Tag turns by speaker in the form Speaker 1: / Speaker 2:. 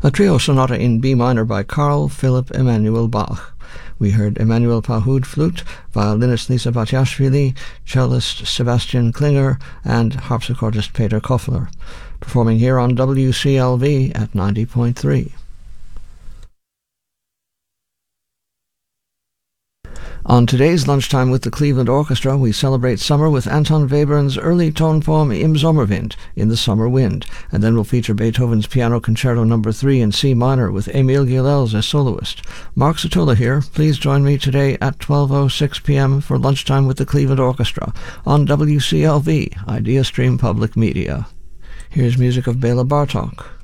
Speaker 1: A trio sonata in B minor by Carl Philipp Emanuel Bach. We heard Emanuel Pahud flute, violinist Lisa Batiashvili, cellist Sebastian Klinger, and harpsichordist Peter Koffler, performing here on WCLV at 90.3. On today's Lunchtime with the Cleveland Orchestra, we celebrate summer with Anton Webern's early tone poem Im Sommerwind, In the Summer Wind, and then we'll feature Beethoven's Piano Concerto No. 3 in C minor with Emil Gilels as soloist. Mark Satola here. Please join me today at 12:06 p.m. for Lunchtime with the Cleveland Orchestra on WCLV, Idea Stream Public Media. Here's music of Bela Bartok.